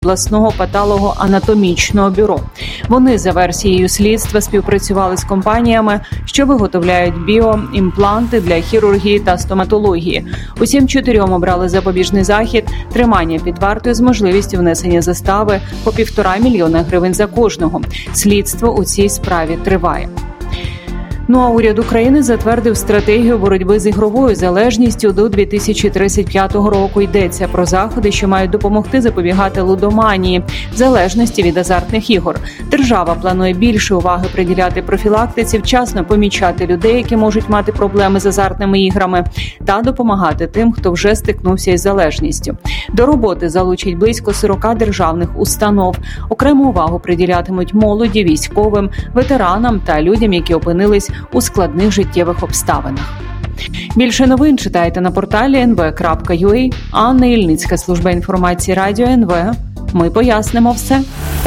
обласного патологоанатомічного бюро. Вони, за версією слідства, співпрацювали з компаніями, що виготовляють біоімпланти для хірургії та стоматології. Усім 4 обрали запобіжний захід – тримання під вартою з можливістю внесення застави по 1,5 мільйона гривень за кожного. Слідство у цій справі триває. А уряд України затвердив стратегію боротьби з ігровою залежністю до 2035 року. Йдеться про заходи, що мають допомогти запобігати лудоманії, залежності від азартних ігор. Держава планує більше уваги приділяти профілактиці, вчасно помічати людей, які можуть мати проблеми з азартними іграми, та допомагати тим, хто вже стикнувся із залежністю. До роботи залучать близько 40 державних установ. Окрему увагу приділятимуть молоді, військовим, ветеранам та людям, які опинились у складних життєвих обставинах. Більше новин читайте на порталі nv.ua. Анна Ільницька, служба інформації Радіо НВ. Ми пояснимо все.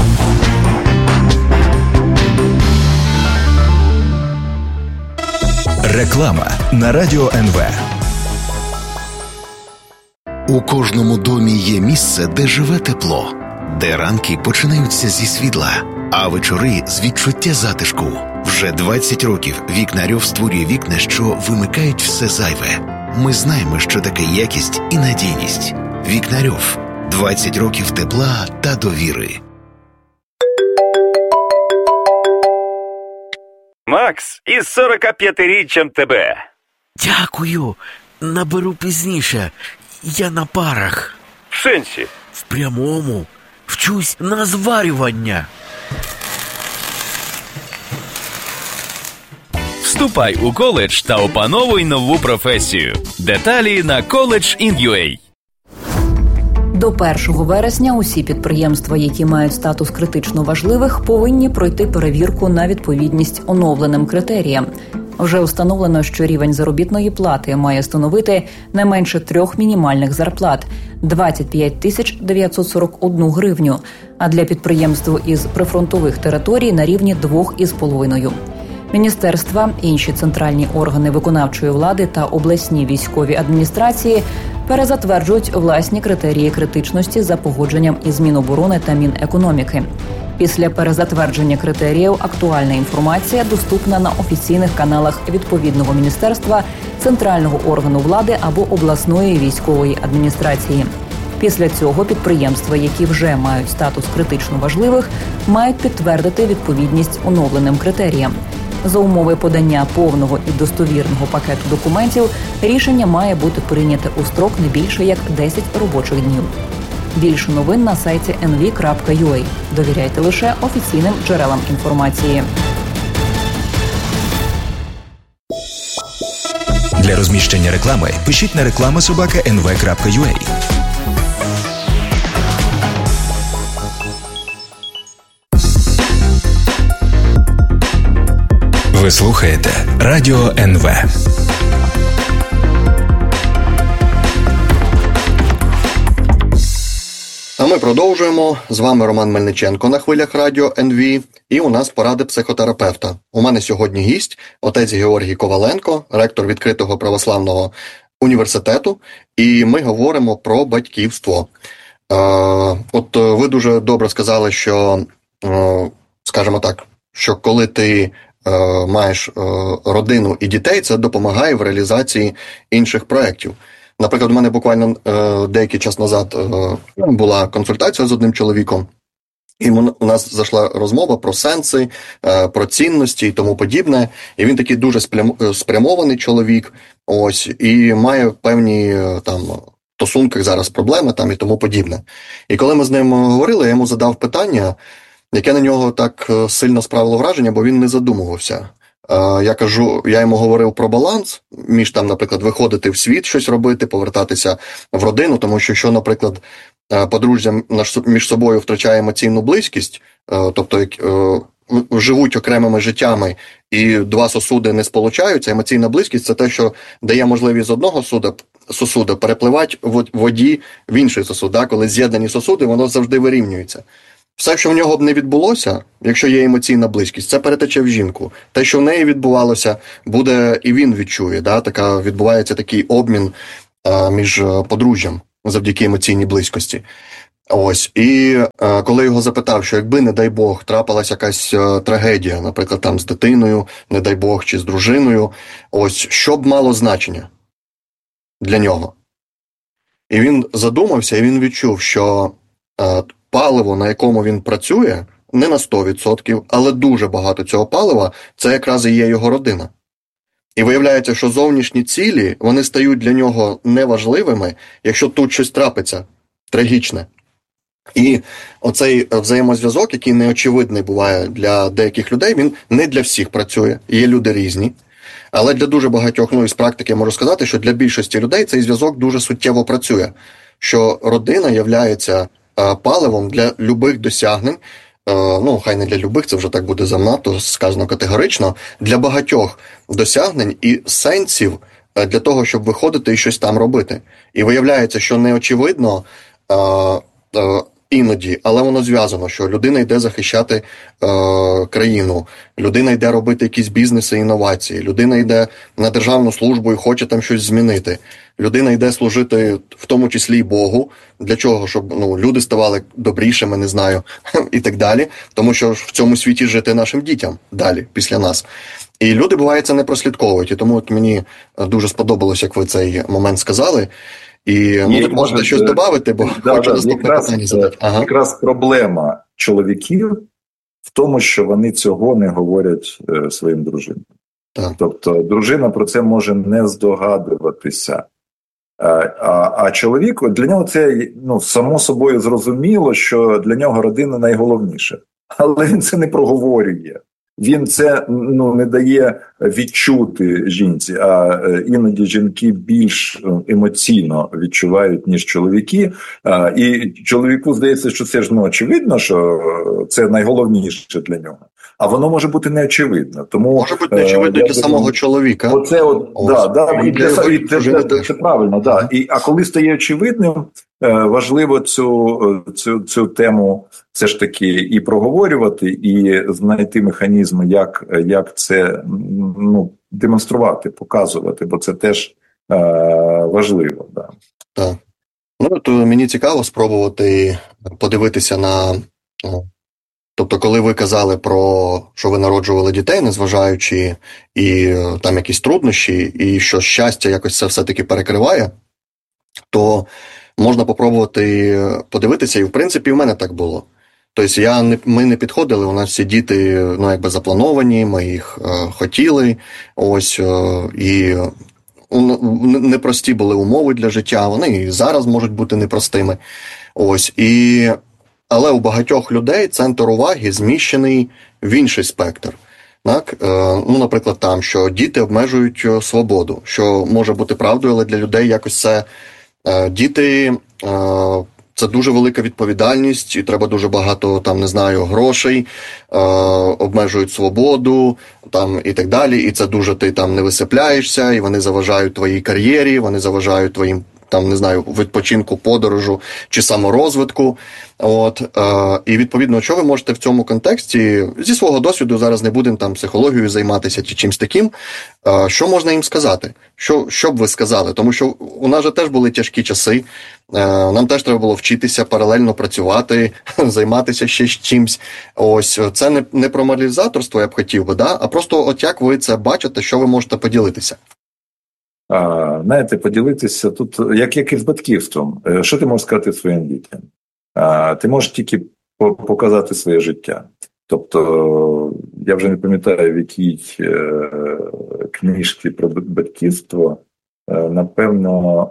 Реклама на Радіо НВ. У кожному домі є місце, де живе тепло, де ранки починаються зі світла, а вечори з відчуття затишку. Вже 20 років Вікнарьов створює вікна, що вимикають все зайве. Ми знаємо, що таке якість і надійність. Вікнарьов. 20 років тепла та довіри. Макс, із 45-річчям тебе. Дякую. Наберу пізніше. Я на парах. В сенсі? В прямому. Вчусь на зварювання. Вступай у коледж та опановуй нову професію. Деталі на college.in.ua. До 1 вересня усі підприємства, які мають статус критично важливих, повинні пройти перевірку на відповідність оновленим критеріям. Вже установлено, що рівень заробітної плати має становити не менше 3 мінімальних зарплат – 25 941 гривню, а для підприємств із прифронтових територій на рівні 2,5. Міністерства, інші центральні органи виконавчої влади та обласні військові адміністрації перезатверджують власні критерії критичності за погодженням із Міноборони та Мінекономіки. Після перезатвердження критеріїв актуальна інформація доступна на офіційних каналах відповідного міністерства, центрального органу влади або обласної військової адміністрації. Після цього підприємства, які вже мають статус критично важливих, мають підтвердити відповідність оновленим критеріям. За умови подання повного і достовірного пакету документів рішення має бути прийняте у строк не більше як 10 робочих днів. Більше новин на сайті nv.ua. Довіряйте лише офіційним джерелам інформації. Для розміщення реклами пишіть на reklama@nv.ua. Ви слухаєте Радіо НВ. А ми продовжуємо. З вами Роман Мельниченко на хвилях Радіо НВ. І у нас поради психотерапевта. У мене сьогодні гість, отець Георгій Коваленко, ректор Відкритого православного університету. І ми говоримо про батьківство. От ви дуже добре сказали, що, скажімо так, що коли ти маєш родину і дітей, це допомагає в реалізації інших проєктів. Наприклад, у мене буквально деякий час назад була консультація з одним чоловіком, і у нас зайшла розмова про сенси, про цінності і тому подібне. І він такий дуже спрямований чоловік, ось, і має певні там в стосунках зараз проблеми там і тому подібне. І коли ми з ним говорили, я йому задав питання, яке на нього так сильно справило враження, бо він не задумувався. Я йому говорив про баланс між там, наприклад, виходити в світ, щось робити, повертатися в родину, тому що, наприклад, подружжя між собою втрачає емоційну близькість, тобто живуть окремими життями і два сосуди не сполучаються, емоційна близькість – це те, що дає можливість з одного сосуда перепливати в воді в інший сосуд. Коли з'єднані сосуди, воно завжди вирівнюється. Все, що в нього б не відбулося, якщо є емоційна близькість, це перетече в жінку. Те, що в неї відбувалося, буде і він відчує. Відбувається такий обмін між подружжям завдяки емоційній близькості. Ось, і коли його запитав, що якби, не дай Бог, трапилась якась трагедія, наприклад, там з дитиною, не дай Бог, чи з дружиною, ось, що б мало значення для нього? І він задумався, і він відчув, що паливо, на якому він працює, не на 100%, але дуже багато цього палива, це якраз і є його родина. І виявляється, що зовнішні цілі, вони стають для нього неважливими, якщо тут щось трапиться, трагічне. І оцей взаємозв'язок, який неочевидний буває для деяких людей, він не для всіх працює, є люди різні. Але для дуже багатьох, із практики я можу сказати, що для більшості людей цей зв'язок дуже суттєво працює. Що родина являється паливом для любих досягнень, хай не для любих, це вже так буде занадто сказано категорично, для багатьох досягнень і сенсів для того, щоб виходити і щось там робити. І виявляється, що неочевидно іноді, але воно зв'язано, що людина йде захищати країну, людина йде робити якісь бізнеси, інновації, людина йде на державну службу і хоче там щось змінити, людина йде служити в тому числі і Богу, для чого? Щоб люди ставали добрішими, не знаю, і так далі, тому що в цьому світі жити нашим дітям далі, після нас. І люди, буває, це не прослідковують, і тому мені дуже сподобалось, як ви цей момент сказали. І тут можете щось додати, бо хочу наступне питання задати. Якраз проблема чоловіків в тому, що вони цього не говорять своїм дружинам. Так. Тобто дружина про це може не здогадуватися. А чоловік, для нього це само собою зрозуміло, що для нього родина найголовніше. Але він це не проговорює. Він це не дає відчути жінці, а іноді жінки більш емоційно відчувають, ніж чоловіки. І чоловіку здається, що це ж очевидно, що це найголовніше для нього. А воно може бути неочевидно. Тому може бути неочевидно для самого чоловіка. Це правильно, да. А коли стає очевидним, важливо цю тему все ж таки і проговорювати, і знайти механізми, як це демонструвати, показувати, бо це теж важливо. Да. Так. То мені цікаво спробувати подивитися на... Тобто, коли ви казали про, що ви народжували дітей, незважаючи і там якісь труднощі, і що щастя якось це все-таки перекриває, то можна попробувати подивитися, і в принципі в мене так було. Тобто ми не підходили, у нас всі діти заплановані, ми їх хотіли, і непрості були умови для життя, вони і зараз можуть бути непростими. Але у багатьох людей центр уваги зміщений в інший спектр. Так? Наприклад, там, що діти обмежують свободу, що може бути правдою, але для людей якось це діти це дуже велика відповідальність, і треба дуже багато грошей, обмежують свободу і так далі, і це дуже ти там не висипляєшся, і вони заважають твоїй кар'єрі, вони заважають твоїм відпочинку, подорожу чи саморозвитку. І відповідно, що ви можете в цьому контексті, зі свого досвіду, зараз не будемо психологією займатися чи чимось таким, що можна їм сказати? Що б ви сказали? Тому що у нас же теж були тяжкі часи, нам теж треба було вчитися, паралельно працювати, займатися ще чимось. Це не про моралізаторство, я б хотів би, а просто як ви це бачите, що ви можете поділитися? Знаєте, поділитися тут, як і з батьківством. Що ти можеш сказати своїм дітям? Ти можеш тільки показати своє життя. Тобто, я вже не пам'ятаю, в якій книжці про батьківство, напевно,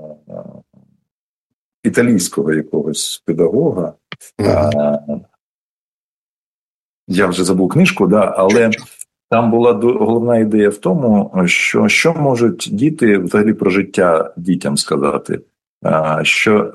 італійського якогось педагога. Я вже забув книжку, але... Там була головна ідея в тому, що можуть діти взагалі про життя дітям сказати. Що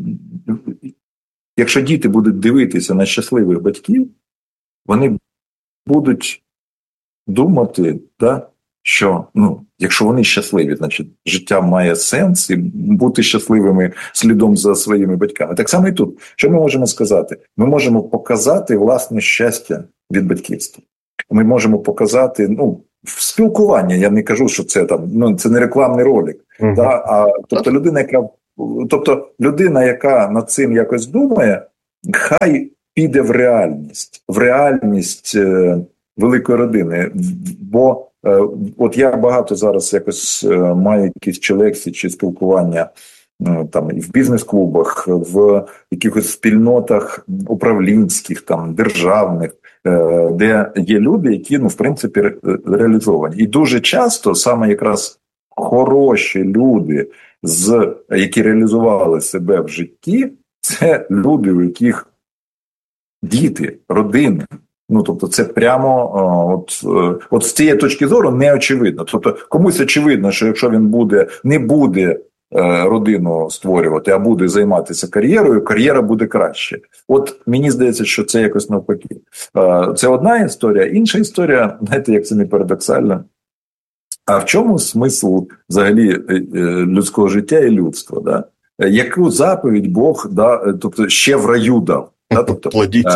якщо діти будуть дивитися на щасливих батьків, вони будуть думати, що якщо вони щасливі, значить життя має сенс, і бути щасливими слідом за своїми батьками. Так само і тут. Що ми можемо сказати? Ми можемо показати власне щастя від батьківства. Ми можемо показати, спілкування, я не кажу, що це це не рекламний ролик. Тобто людина, яка тобто людина, яка над цим якось думає, хай піде в реальність великої родини. Бо от я багато зараз якось маю якісь чи лекції, чи спілкування там і в бізнес-клубах, в якихось спільнотах управлінських, там, державних, де є люди, які, в принципі, реалізовані. І дуже часто саме якраз хороші люди, які реалізували себе в житті, це люди, у яких діти, родини. Тобто це прямо от з цієї точки зору не очевидно. Тобто комусь очевидно, що якщо він не буде родину створювати, а буде займатися кар'єрою, кар'єра буде краще. От мені здається, що це якось навпаки. Це одна історія. Інша історія, знаєте, як це не парадоксально, а в чому смисл взагалі людського життя і людства? Да? Яку заповідь Бог тобто ще в раю дав? Тобто,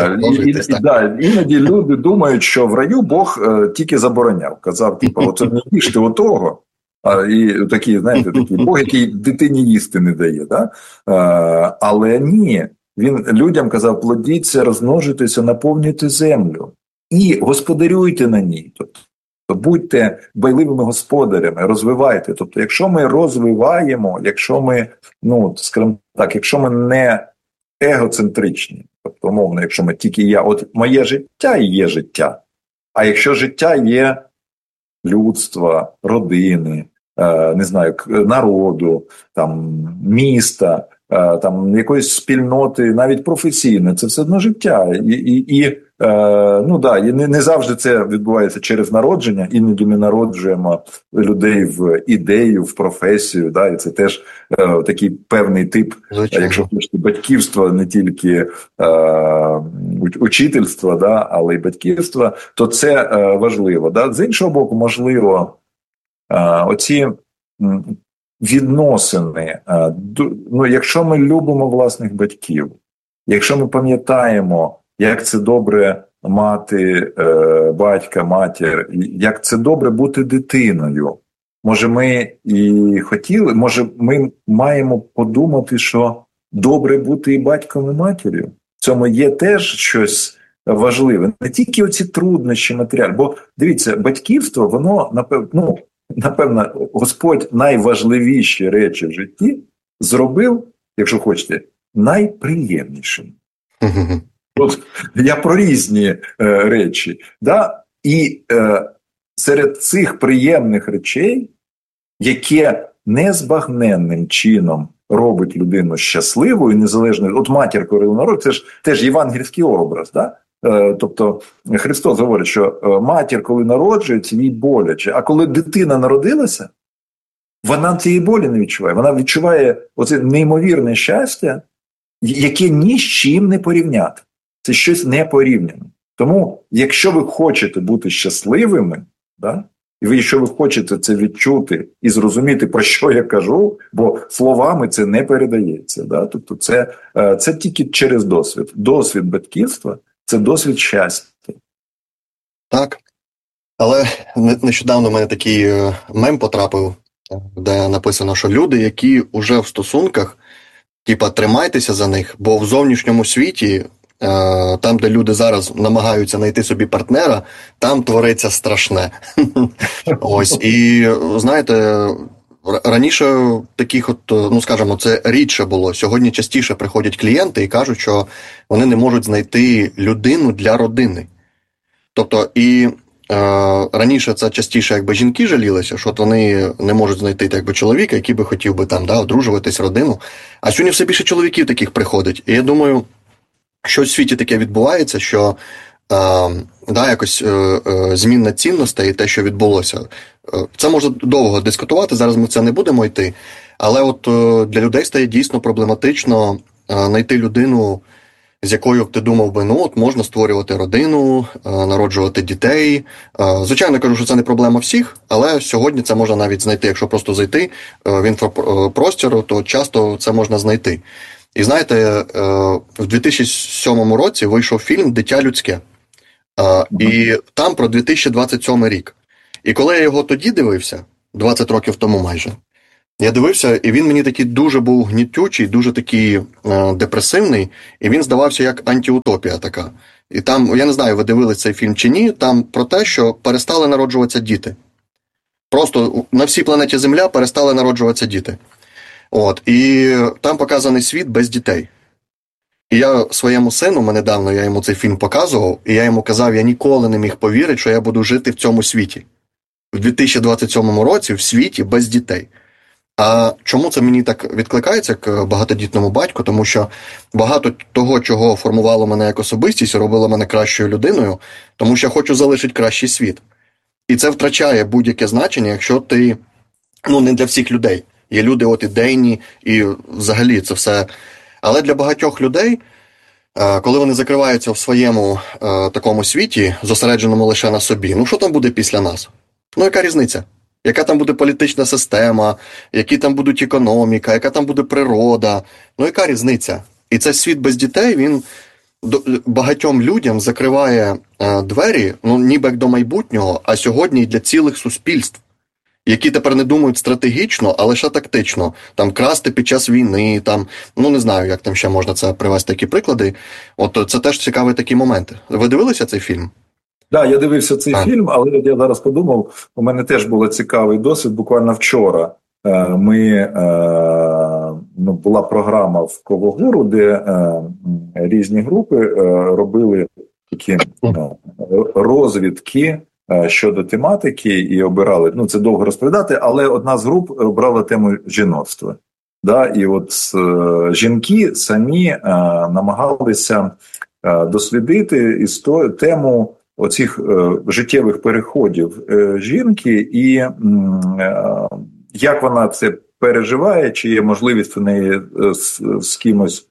іноді люди думають, що в раю Бог тільки забороняв. Казав, оце не їжте отого. І такий, знаєте, такий Бог, який дитині їсти не дає. Да? Але ні, він людям казав, плодіться, розмножуйтеся, наповнюйте землю і господарюйте на ній. Тобто, будьте дбайливими господарями, розвивайте. Тобто, якщо ми розвиваємо, якщо ми, скажімо так, якщо ми не егоцентричні, тобто, умовно, якщо ми тільки я, от моє життя і є життя, а якщо життя є людства, родини, не знаю, народу, там, міста, там, якоїсь спільноти, навіть професійне, це все одно життя. І не завжди це відбувається через народження, іноді ми народжуємо людей в ідею, в професію, да, і це теж такий певний тип, якщо хочете, батьківства, не тільки учительства, да, але й батьківства, то це важливо. Да. З іншого боку, можливо, оці відносини, якщо ми любимо власних батьків, якщо ми пам'ятаємо, як це добре мати батька, матір, як це добре бути дитиною, може ми і хотіли, може ми маємо подумати, що добре бути і батьком, і матір'ю. В цьому є теж щось важливе. Не тільки оці труднощі матеріальні, бо, дивіться, батьківство, воно, напевно, Господь найважливіші речі в житті зробив, якщо хочете, найприємнішим. От я про різні речі. Да? І серед цих приємних речей, яке незбагненним чином робить людину щасливою, незалежною, от матір, коли народить, це ж теж євангельський образ, да? Тобто Христос говорить, що матір, коли народжується, їй боляче, а коли дитина народилася, вона цієї болі не відчуває. Вона відчуває оце неймовірне щастя, яке ні з чим не порівняти. Це щось непорівняне. Тому, якщо ви хочете бути щасливими, да, і якщо ви хочете це відчути і зрозуміти, про що я кажу, бо словами це не передається. Да? Тобто це тільки через досвід. Досвід батьківства – це досвід щастя. Так. Але нещодавно в мене такий мем потрапив, де написано, що люди, які вже в стосунках, тримайтеся за них, бо в зовнішньому світі, там, де люди зараз намагаються знайти собі партнера, там твориться страшне. Ось, і, знаєте, раніше таких скажімо, це рідше було. Сьогодні частіше приходять клієнти і кажуть, що вони не можуть знайти людину для родини. Тобто, і раніше це частіше жінки жалілися, що вони не можуть знайти чоловіка, який би хотів би одружуватись, родину. А сьогодні все більше чоловіків таких приходить. І я думаю, що в світі таке відбувається, що якось зміна цінностей і те, що відбулося. Це можна довго дискутувати, зараз ми в це не будемо йти. Але от для людей стає дійсно проблематично знайти людину, з якою б ти думав би, можна створювати родину, народжувати дітей. Звичайно, кажу, що це не проблема всіх, але сьогодні це можна навіть знайти. Якщо просто зайти в інфопростір, то часто це можна знайти. І знаєте, в 2007 році вийшов фільм «Дитя людське». І там про 2027 рік. І коли я його тоді дивився, 20 років тому майже, Я дивився, і він мені такий дуже був гнітючий, дуже такий депресивний, і він здавався як антиутопія така. І там, я не знаю, ви дивились цей фільм чи ні, там про те, що перестали народжуватися діти. Просто на всій планеті Земля перестали народжуватися діти. От, і там показаний світ без дітей. І я своєму сину, недавно я йому цей фільм показував, і я йому казав, я ніколи не міг повірити, що я буду жити в цьому світі. В 2027 році в світі без дітей. А чому це мені так відкликається, як багатодітному батьку? Тому що багато того, чого формувало мене як особистість, робило мене кращою людиною, тому що я хочу залишити кращий світ. І це втрачає будь-яке значення, якщо ти, не для всіх людей. Є люди ідейні, і взагалі це все. Але для багатьох людей, коли вони закриваються в своєму такому світі, зосередженому лише на собі, що там буде після нас? Яка різниця? Яка там буде політична система, які там будуть економіка, яка там буде природа? Яка різниця? І цей світ без дітей, він багатьом людям закриває двері, ніби як до майбутнього, а сьогодні і для цілих суспільств, які тепер не думають стратегічно, а лише тактично. Там красти під час війни, не знаю, як там ще можна це привести такі приклади. Це теж цікаві такі моменти. Ви дивилися цей фільм? Так, я дивився цей фільм, але я зараз подумав, у мене теж був цікавий досвід. Буквально вчора була програма в Ковогуру, де різні групи робили такі розвідки щодо тематики і обирали, це довго розповідати, але одна з груп обрала тему жіноцтва. І жінки самі намагалися дослідити тему оцих життєвих переходів жінки і як вона це переживає, чи є можливість у неї з кимось,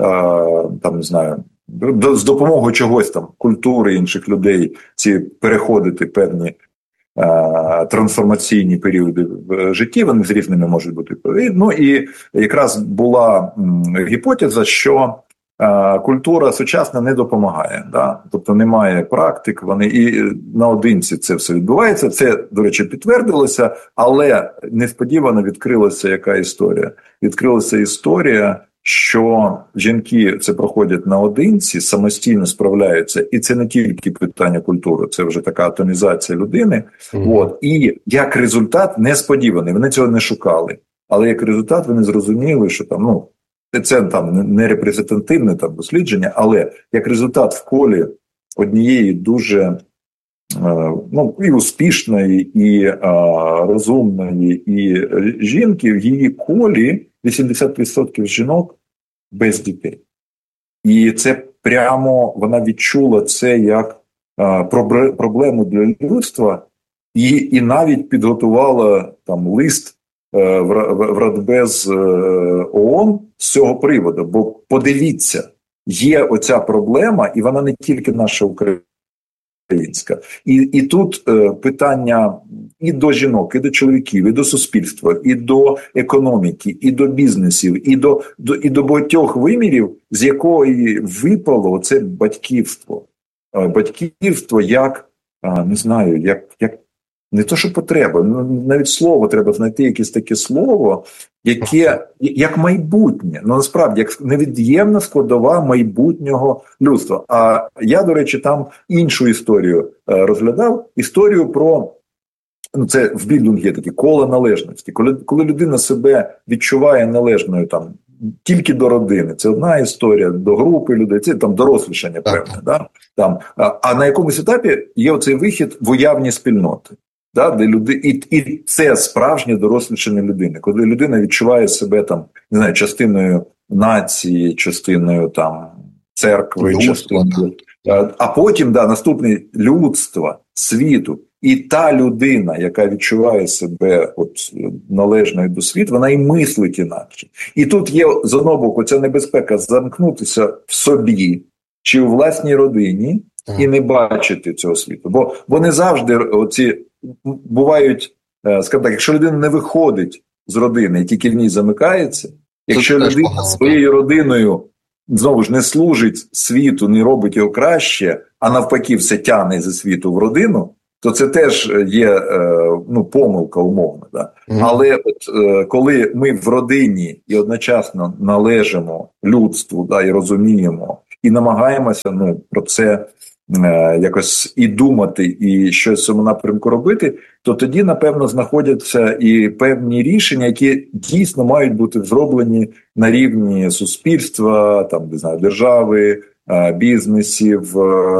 не знаю, з допомогою чогось культури інших людей ці переходити певні трансформаційні періоди в житті, вони з різними можуть бути. І якраз була гіпотеза, що культура сучасна не допомагає, тобто немає практик, вони і наодинці це все відбувається. Це, до речі, підтвердилося, але несподівано відкрилася яка історія. Відкрилася історія, що жінки це проходять наодинці, самостійно справляються, і це не тільки питання культури, це вже така атомізація людини. І як результат несподіваний, вони цього не шукали, але як результат вони зрозуміли, що це не репрезентативне дослідження, але як результат в колі однієї дуже і успішної, і розумної, і жінки, в її колі 80% жінок без дітей. І це прямо вона відчула це як проблему для людства і навіть підготувала лист в Радбез ООН з цього приводу. Бо подивіться, є оця проблема, і вона не тільки наша українська. І тут питання і до жінок, і до чоловіків, і до суспільства, і до економіки, і до бізнесів, і до багатьох вимірів, з якої випало це батьківство. Батьківство як, не знаю, як не то, що потреба, навіть слово треба знайти, якесь таке слово, яке як майбутнє, насправді, як невід'ємна складова майбутнього людства. А я, до речі, там іншу історію розглядав, історію про, це в Більдунг є такі кола належності, коли людина себе відчуває належною тільки до родини, це одна історія, до групи людей, це дорослішання певне, а на якомусь етапі є оцей вихід в уявні спільноти. Де і це справжнє дорослішання людини, коли людина відчуває себе частиною нації, частиною церкви, частиною, а потім наступне людство, світу. І та людина, яка відчуває себе належною до світу, вона і мислить інакше. І тут є з одного боку ця небезпека замкнутися в собі чи у власній родині і не бачити цього світу. Бо вони завжди бувають, скажімо так, якщо людина не виходить з родини і тільки в ній замикається, якщо людина своєю родиною знову ж не служить світу, не робить його краще, а навпаки все тягне зі світу в родину, то це теж є помилка умовна. Да? Але коли ми в родині і одночасно належимо людству, да, і розуміємо, і намагаємося про це якось і думати, і щось в цьому напрямку робити, то тоді, напевно, знаходяться і певні рішення, які дійсно мають бути зроблені на рівні суспільства, там, не знаю, держави, бізнесів,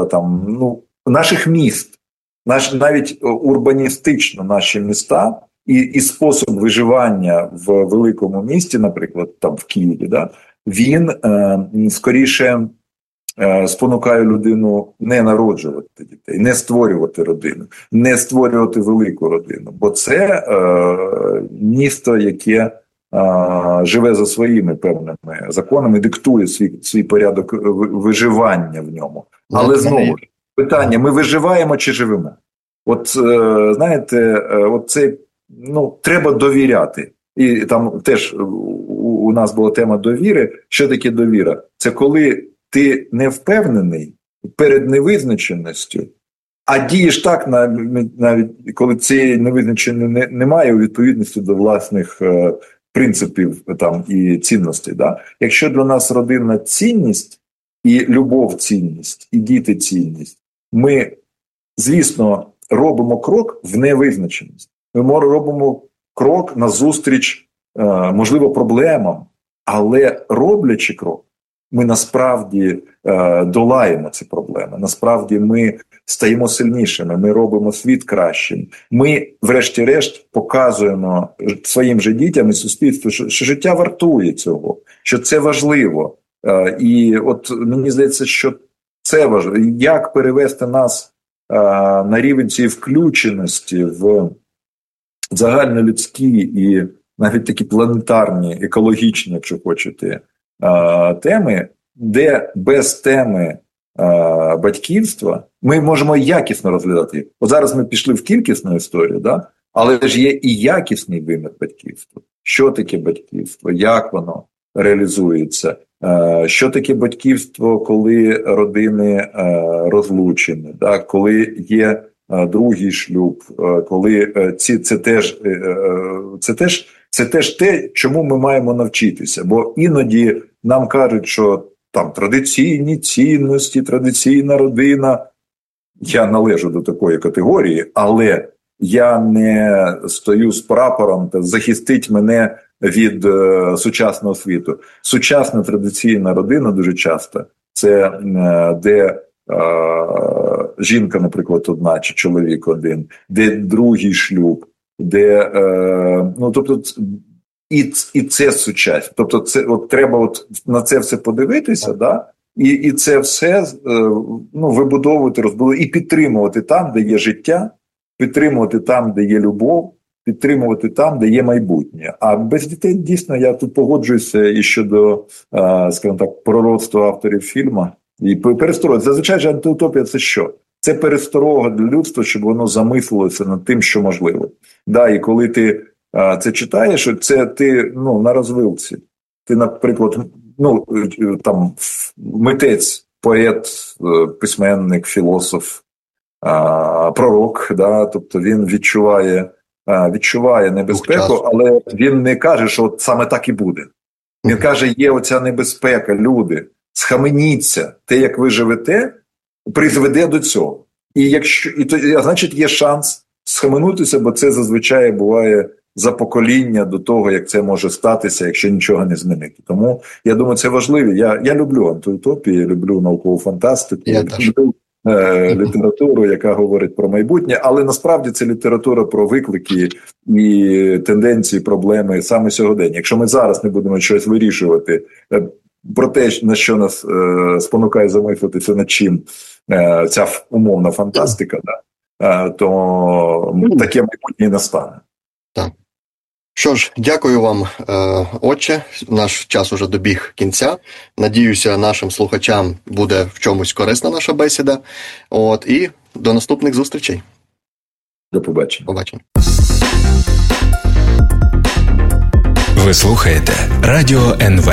наших міст. Навіть урбаністично наші міста і спосіб виживання в великому місті, наприклад, там в Києві, да, він скоріше спонукає людину не народжувати дітей, не створювати родину, не створювати велику родину. Бо це місто, яке живе за своїми певними законами, диктує свій порядок виживання в ньому. Але знову ж, питання, ми виживаємо чи живемо? От, знаєте, це, треба довіряти. І там теж у нас була тема довіри. Що таке довіра? Це коли ти не впевнений перед невизначеністю, а дієш так, навіть коли цієї невизначеності немає у відповідності до власних принципів там, і цінностей. Да? Якщо для нас родинна цінність, і любов цінність, і діти цінність, ми, звісно, робимо крок в невизначеність. Ми робимо крок назустріч, можливо, проблемам, але роблячи крок, ми насправді долаємо ці проблеми. Насправді ми стаємо сильнішими, ми робимо світ кращим. Ми, врешті-решт, показуємо своїм же дітям і суспільству, що життя вартує цього, що це важливо. І от мені здається, що це важливо. Як перевести нас на рівень цієї включеності в загальнолюдські і навіть такі планетарні, екологічні, якщо хочете, теми, де без теми батьківства ми можемо якісно розглядати їх. От зараз ми пішли в кількісну історію, да? Але ж є і якісний вимір батьківства. Що таке батьківство? Як воно реалізується? Що таке батьківство, коли родини розлучені, да? Коли є другий шлюб, коли це теж те, чому ми маємо навчитися. Бо іноді нам кажуть, що там традиційні цінності, традиційна родина. Я належу до такої категорії, але я не стою з прапором та захистить мене від сучасного світу. Сучасна традиційна родина дуже часто це де жінка, наприклад, одна чи чоловік один, де другий шлюб, де тобто і це сучасно. Тобто це треба на це все подивитися, да? І це все вибудовувати, розбудовувати і підтримувати там, де є життя, підтримувати там, де є любов, підтримувати там, де є майбутнє. А без дітей, дійсно, я тут погоджуюся і щодо, скажімо так, пророцтва авторів фільму. І пересторога. Зазвичай же антиутопія – це що? Це пересторога для людства, щоб воно замислилося над тим, що можливо. Да, і коли ти це читаєш, це ти на розвилці. Ти, наприклад, там митець, поет, письменник, філософ, пророк, да, тобто він відчуває небезпеку, але він не каже, що от саме так і буде. Він каже, є оця небезпека, люди, схаменіться, те, як ви живете, призведе до цього. Значить, є шанс схаменутися, бо це зазвичай буває за покоління до того, як це може статися, якщо нічого не змінити. Тому, я думаю, це важливо. Я люблю антиутопії, люблю наукову фантастику, люблю літературу, яка говорить про майбутнє, але насправді це література про виклики і тенденції, проблеми саме сьогодення. Якщо ми зараз не будемо щось вирішувати про те, на що нас спонукає замислитися над чим ця умовна фантастика, то таке майбутнє настане. Так. Що ж, дякую вам, отче. Наш час уже добіг кінця. Надіюся, нашим слухачам буде в чомусь корисна наша бесіда. І до наступних зустрічей. До побачення. Побачення. Ви слухаєте Радіо НВ.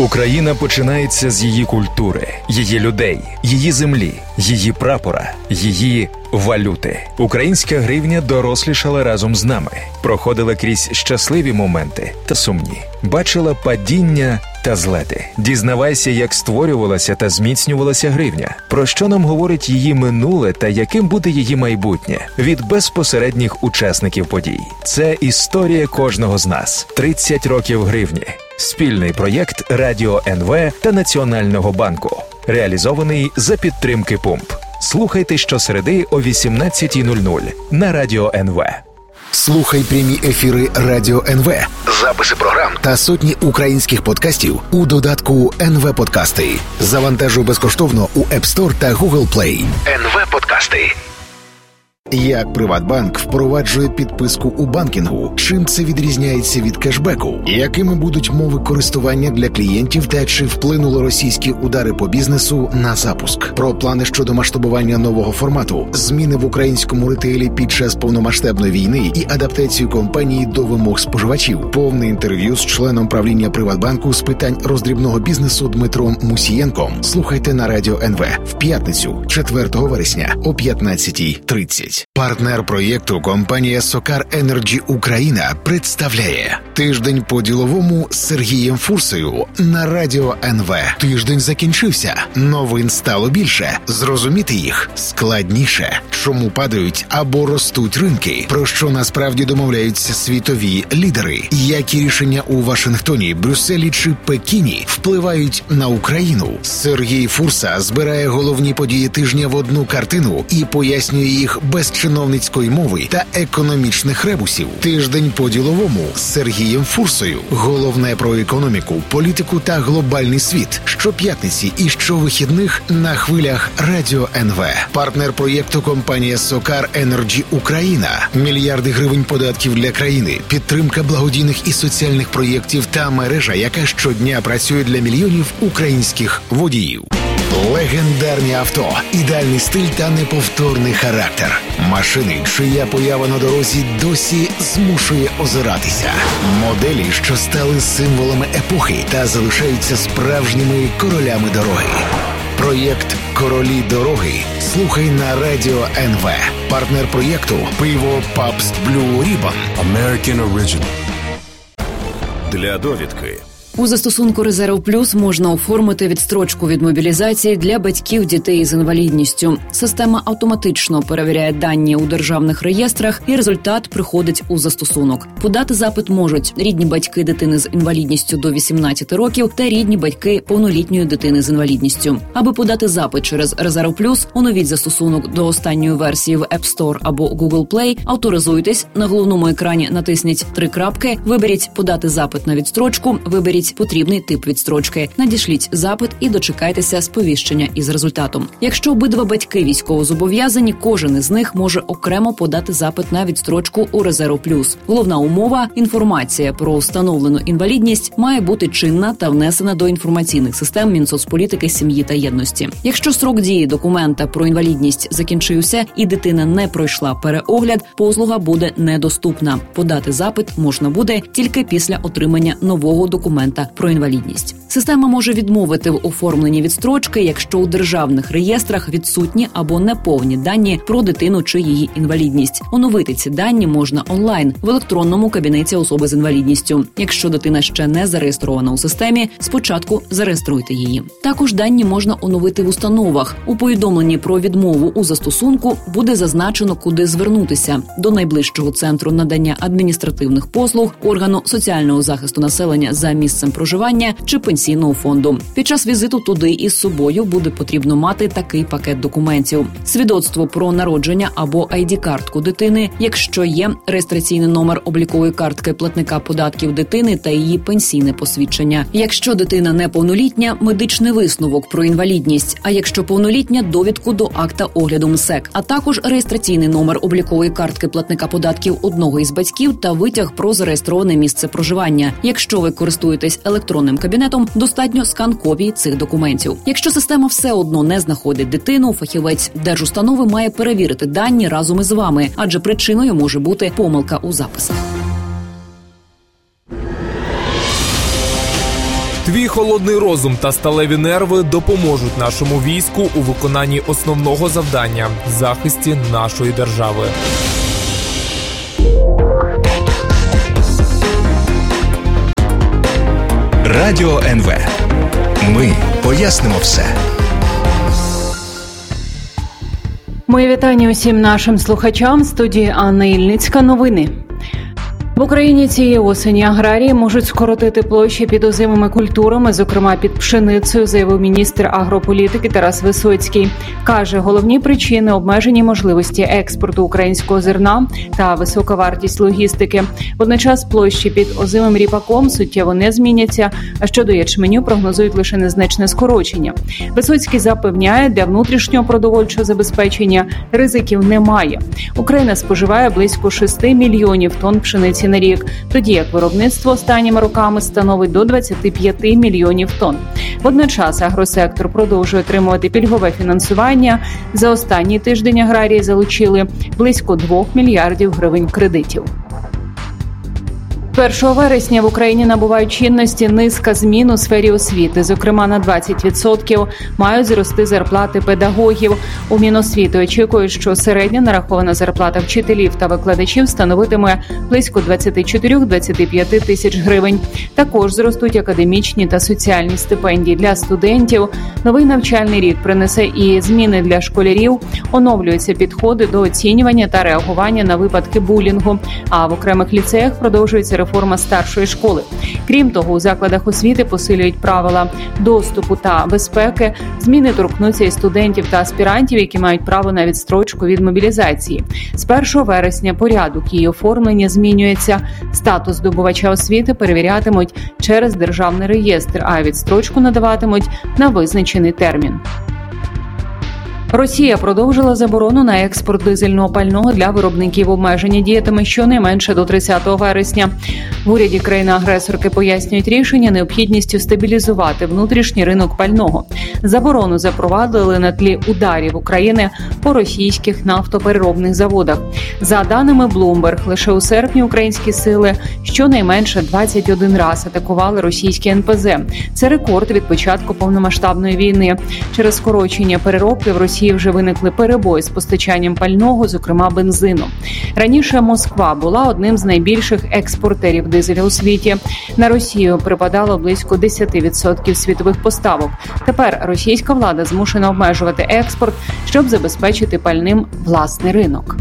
Україна починається з її культури, її людей, її землі, її прапора, її валюти. Українська гривня дорослішала разом з нами, проходила крізь щасливі моменти та сумні, бачила падіння та злети. Дізнавайся, як створювалася та зміцнювалася гривня, про що нам говорить її минуле та яким буде її майбутнє від безпосередніх учасників подій. Це історія кожного з нас. 30 років гривні. Спільний проєкт Радіо НВ та Національного банку. Реалізований за підтримки ПУМП. Слухайте щосереди о 18:00 на Радіо НВ. Слухай прямі ефіри Радіо НВ, записи програм та сотні українських подкастів у додатку НВ Подкасти. Завантажуй безкоштовно у App Store та Google Play. НВ Подкасти. Як Приватбанк впроваджує підписку у банкінгу? Чим це відрізняється від кешбеку? Якими будуть мови користування для клієнтів та чи вплинули російські удари по бізнесу на запуск? Про плани щодо масштабування нового формату, зміни в українському ретейлі під час повномасштабної війни і адаптацію компанії до вимог споживачів. Повне інтерв'ю з членом правління Приватбанку з питань роздрібного бізнесу Дмитром Мусієнком. Слухайте на Радіо НВ в п'ятницю, 4 вересня о 15:30. Партнер проєкту компанія Сокар Енерджі Україна представляє «Тиждень по-діловому» з Сергієм Фурсою на Радіо НВ. Тиждень закінчився. Новин стало більше. Зрозуміти їх складніше. Чому падають або ростуть ринки? Про що насправді домовляються світові лідери? Які рішення у Вашингтоні, Брюсселі чи Пекіні впливають на Україну? Сергій Фурса збирає головні події тижня в одну картину і пояснює їх без чиновницької мови та економічних ребусів. Тиждень по-діловому з Сергієм Фурсою. Головне про економіку, політику та глобальний світ. Щоп'ятниці і щовихідних на хвилях Радіо НВ. Партнер проєкту компанія Сокар Енерджі Україна. Мільярди гривень податків для країни. Підтримка благодійних і соціальних проєктів та мережа, яка щодня працює для мільйонів українських водіїв. Легендарні авто, ідеальний стиль та неповторний характер. Машини, чия поява на дорозі досі змушує озиратися. Моделі, що стали символами епохи та залишаються справжніми королями дороги. Проєкт «Королі дороги» слухай на Радіо НВ. Партнер проєкту «Пиво Pabst Blue Ribbon». American Original. Для довідки. У застосунку «Резерв Плюс» можна оформити відстрочку від мобілізації для батьків дітей з інвалідністю. Система автоматично перевіряє дані у державних реєстрах, і результат приходить у застосунок. Подати запит можуть рідні батьки дитини з інвалідністю до 18 років та рідні батьки повнолітньої дитини з інвалідністю. Аби подати запит через «Резерв Плюс», оновіть застосунок до останньої версії в App Store або Google Play, авторизуйтесь, на головному екрані натисніть 3 крапки, виберіть «Подати запит на відстрочку», виберіть потрібний тип відстрочки, надішліть запит і дочекайтеся сповіщення із результатом. Якщо обидва батьки військовозобов'язані, кожен із них може окремо подати запит на відстрочку у «Резерв Плюс». Головна умова – інформація про встановлену інвалідність має бути чинна та внесена до інформаційних систем Мінсоцполітики, сім'ї та єдності. Якщо строк дії документа про інвалідність закінчився і дитина не пройшла переогляд, послуга буде недоступна. Подати запит можна буде тільки після отримання нового документа про інвалідність. Система може відмовити в оформленні відстрочки, якщо у державних реєстрах відсутні або неповні дані про дитину чи її інвалідність. Оновити ці дані можна онлайн в електронному кабінеті особи з інвалідністю. Якщо дитина ще не зареєстрована у системі, спочатку зареєструйте її. Також дані можна оновити в установах. У повідомленні про відмову у застосунку буде зазначено, куди звернутися – до найближчого центру надання адміністративних послуг, органу соціального захисту населення за місцем проживання чи пенсійного фонду. Під час візиту туди із собою буде потрібно мати такий пакет документів: свідоцтво про народження або ID-картку дитини, якщо є реєстраційний номер облікової картки платника податків дитини та її пенсійне посвідчення. Якщо дитина неповнолітня, медичний висновок про інвалідність, а якщо повнолітня, довідку до акта огляду МСЕК, а також реєстраційний номер облікової картки платника податків одного із батьків та витяг про зареєстроване місце проживання. Якщо ви користуєтесь електронним кабінетом, достатньо скан-копії цих документів. Якщо система все одно не знаходить дитину, фахівець держустанови має перевірити дані разом із вами, адже причиною може бути помилка у записах. Твій холодний розум та сталеві нерви допоможуть нашому війську у виконанні основного завдання – захисті нашої держави. Радіо НВ. Ми пояснимо все. Мої вітання усім нашим слухачам. В студії Анна Ільницька. Новини. В Україні цієї осені аграрії можуть скоротити площі під озимими культурами, зокрема під пшеницею, заявив міністр агрополітики Тарас Висоцький. Каже, головні причини – обмежені можливості експорту українського зерна та висока вартість логістики. Водночас площі під озимим ріпаком суттєво не зміняться, а щодо ячменю прогнозують лише незначне скорочення. Висоцький запевняє, для внутрішнього продовольчого забезпечення ризиків немає. Україна споживає близько 6 мільйонів тонн пшениці на рік, тоді як виробництво останніми роками становить до 25 мільйонів тонн. Водночас агросектор продовжує отримувати пільгове фінансування. За останній тиждень аграрії залучили близько 2 мільярдів гривень кредитів. 1 вересня в Україні набувають чинності низка змін у сфері освіти. Зокрема, на 20% мають зрости зарплати педагогів. У Міносвіти очікують, що середня нарахована зарплата вчителів та викладачів становитиме близько 24-25 тисяч гривень. Також зростуть академічні та соціальні стипендії для студентів. Новий навчальний рік принесе і зміни для школярів. Оновлюються підходи до оцінювання та реагування на випадки булінгу. А в окремих ліцеях продовжується реформа старшої школи. Крім того, у закладах освіти посилюють правила доступу та безпеки. Зміни торкнуться і студентів та аспірантів, які мають право на відстрочку від мобілізації. З 1 вересня порядок її оформлення змінюється. Статус здобувача освіти перевірятимуть через державний реєстр, а відстрочку надаватимуть на визначений термін. Росія продовжила заборону на експорт дизельного пального для виробників. Обмеження діятиме щонайменше до 30 вересня. В уряді країни-агресорки пояснюють рішення необхідністю стабілізувати внутрішній ринок пального. Заборону запровадили на тлі ударів України по російських нафтопереробних заводах. За даними Bloomberg, лише у серпні українські сили щонайменше 21 раз атакували російські НПЗ. Це рекорд від початку повномасштабної війни. Через скорочення переробки в Росії вже виникли перебої з постачанням пального, зокрема бензину. Раніше Москва була одним з найбільших експортерів дизеля у світі. На Росію припадало близько 10% світових поставок. Тепер російська влада змушена обмежувати експорт, щоб забезпечити пальним власний ринок.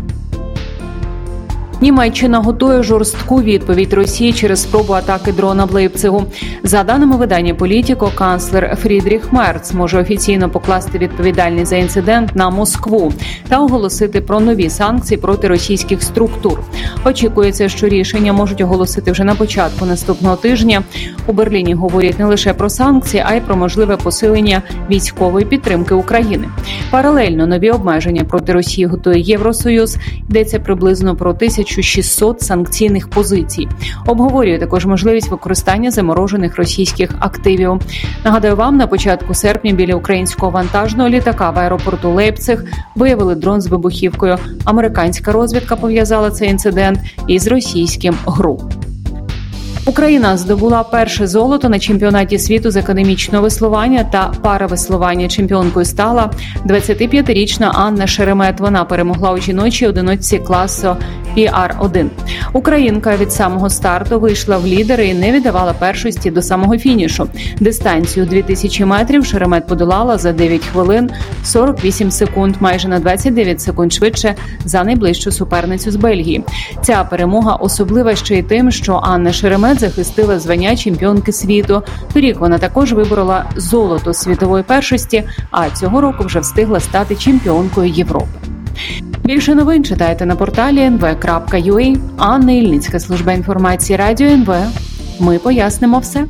Німеччина готує жорстку відповідь Росії через спробу атаки дрона в Лейпцигу. За даними видання «Політіко», канцлер Фрідріх Мерц може офіційно покласти відповідальність за інцидент на Москву та оголосити про нові санкції проти російських структур. Очікується, що рішення можуть оголосити вже на початку наступного тижня. У Берліні говорять не лише про санкції, а й про можливе посилення військової підтримки України. Паралельно нові обмеження проти Росії готує Євросоюз. Йдеться приблизно про 1600 санкційних позицій. Обговорює також можливість використання заморожених російських активів. Нагадаю вам, на початку серпня біля українського вантажного літака в аеропорту Лейпциг виявили дрон з вибухівкою. Американська розвідка пов'язала цей інцидент із російським ГРУ. Україна здобула перше золото на чемпіонаті світу з академічного веслування та паравеслування. Чемпіонкою стала 25-річна Анна Шеремет. Вона перемогла у жіночій одиночці класу PR1. Українка від самого старту вийшла в лідери і не віддавала першості до самого фінішу. Дистанцію 2000 метрів Шеремет подолала за 9 хвилин 48 секунд, майже на 29 секунд швидше за найближчу суперницю з Бельгії. Ця перемога особлива ще й тим, що Анна Шеремет захистила звання чемпіонки світу. Торік вона також виборола золото світової першості, а цього року вже встигла стати чемпіонкою Європи. Більше новин читайте на порталі nv.ua. Анна Ільницька, служба інформації Радіо НВ. Ми пояснимо все.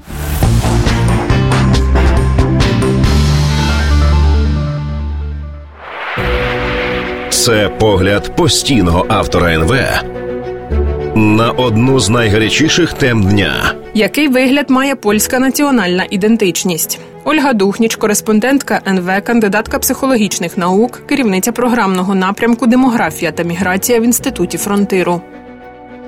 Це погляд постійного автора НВ на одну з найгарячіших тем дня. Який вигляд має польська національна ідентичність? Ольга Духніч, кореспондентка НВ, кандидатка психологічних наук, керівниця програмного напрямку «Демографія та міграція» в Інституті Фронтиру.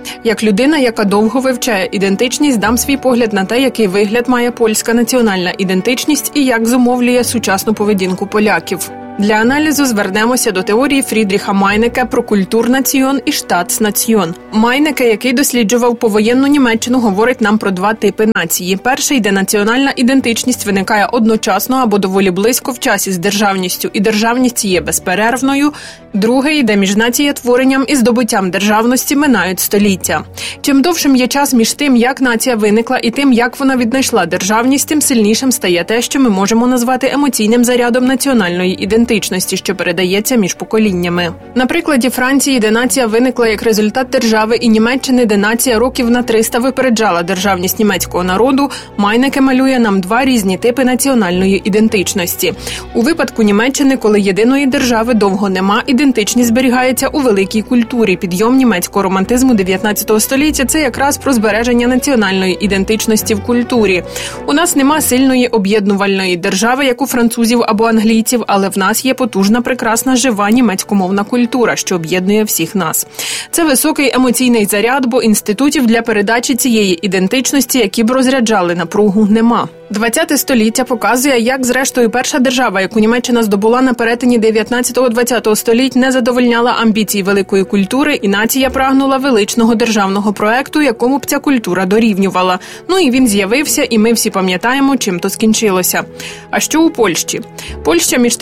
Як людина, яка довго вивчає ідентичність, дам свій погляд на те, який вигляд має польська національна ідентичність і як зумовлює сучасну поведінку поляків. Для аналізу звернемося до теорії Фрідріха Майнеке про культурнаціон і штатснаціон. Майнеке, який досліджував повоєнну Німеччину, говорить нам про два типи нації. Перший, де національна ідентичність виникає одночасно або доволі близько в часі з державністю, і державність є безперервною. Другий, де між націєтворенням і здобуттям державності минають століття. Чим довшим є час між тим, як нація виникла, і тим, як вона віднайшла державність, тим сильнішим стає те, що ми можемо назвати емоційним зарядом національної ідентичності, що передається між поколіннями. На прикладі Франції, де нація виникла як результат держави, і Німеччини, де нація років на 300 випереджала державність німецького народу, Майнеке малює нам два різні типи національної ідентичності. У випадку Німеччини, коли єдиної держави довго нема, ідентичність зберігається у великій культурі. Підйом німецького романтизму 19 століття – це якраз про збереження національної ідентичності в культурі. У нас нема сильної об'єднувальної держави, як у французів або англійців, але в нас є потужна, прекрасна, жива німецькомовна культура, що об'єднує всіх нас. Це високий емоційний заряд, бо інститутів для передачі цієї ідентичності, які б розряджали напругу, нема. 20 століття показує, як, зрештою, перша держава, яку Німеччина здобула на перетині 19-20 століть, не задовольняла амбіцій великої культури, і нація прагнула величного державного проекту, якому б ця культура дорівнювала. Ну і він з'явився, і ми всі пам'ятаємо, чим то скінчилося. А що у Польщі? Польща між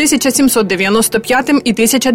1795 і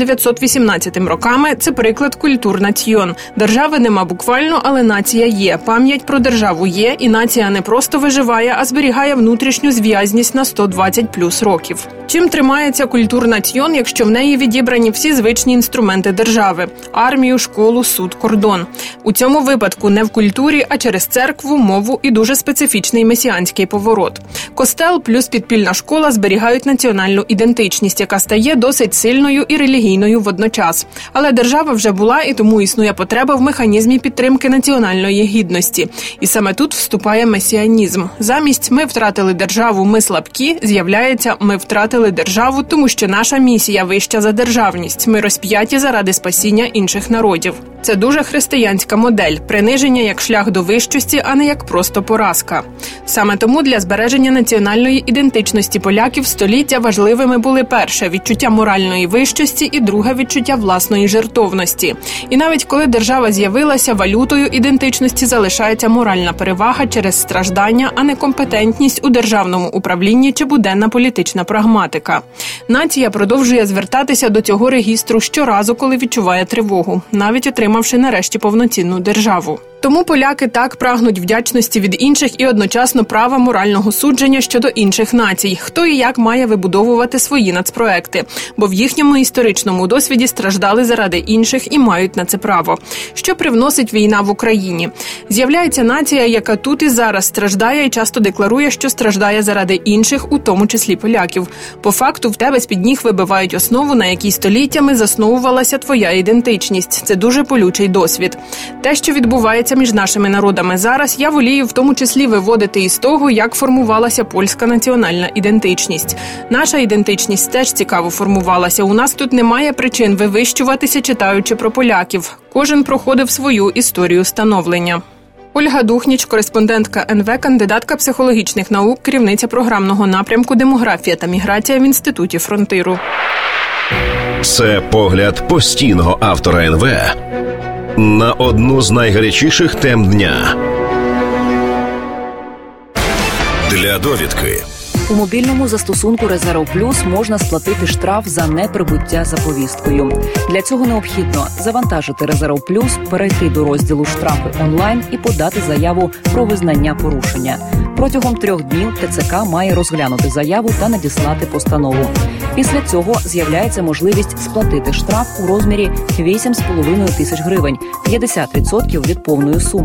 1918 роками – це приклад культурнаціон. Держави нема буквально, але нація є. Пам'ять про державу є, і нація не просто виживає, а зберігає внутрішню зв'язність на 120 плюс років. Чим тримається культурнаціон, якщо в неї відібрані всі звичні інструменти держави – армію, школу, суд, кордон. У цьому випадку не в культурі, а через церкву, мову і дуже специфічний месіанський поворот. Костел плюс підпільна школа зберігають національну ідентичність, яка стає досить сильною і релігійною водночас. Але держава вже була, і тому існує потреба в механізмі підтримки національної гідності. І саме тут вступає месіанізм. Замість «ми втратили державу, ми слабкі» з'являється «ми втратили державу, тому що наша місія вища за державність. Ми розп'яті заради спасіння інших народів». Це дуже християнська модель – приниження як шлях до вищості, а не як просто поразка. Саме тому для збереження національної ідентичності поляків століття важливими були перше – відчуття моральної вищості і друге – відчуття власної жертовності. І навіть коли держава з'явилася, валютою ідентичності залишається моральна перевага через страждання, а не компетентність у державному управлінні чи буденна політична прагматика. Нація продовжує звертатися до цього регістру щоразу, коли відчуває тривогу, навіть отримавши нарешті повноцінну державу. Тому поляки так прагнуть вдячності від інших і одночасно права морального судження щодо інших націй, хто і як має вибудовувати свої нацпроекти, бо в їхньому історичному досвіді страждали заради інших і мають на це право. Що привносить війна в Україні? З'являється нація, яка тут і зараз страждає і часто декларує, що страждає заради інших, у тому числі поляків. По факту в тебе з-під ніг вибивають основу, на якій століттями засновувалася твоя ідентичність. Це дуже болючий досвід. Те, що відбувається між нашими народами зараз, я волію в тому числі виводити із того, як формувалася польська національна ідентичність. Наша ідентичність теж цікаво формувалася. У нас тут немає причин вивищуватися, читаючи про поляків. Кожен проходив свою історію становлення. Ольга Духніч, кореспондентка НВ, кандидатка психологічних наук, керівниця програмного напрямку «Демографія та міграція» в Інституті Фронтиру. Це погляд постійного автора НВ на одну з найгарячіших тем дня. Для довідки. У мобільному застосунку «Резерв Плюс» можна сплатити штраф за неприбуття за повісткою. Для цього необхідно завантажити «Резерв Плюс», перейти до розділу «Штрафи онлайн» і подати заяву про визнання порушення. Протягом 3 днів ТЦК має розглянути заяву та надіслати постанову. Після цього з'являється можливість сплатити штраф у розмірі 8,5 тисяч гривень, 50% від повної суми.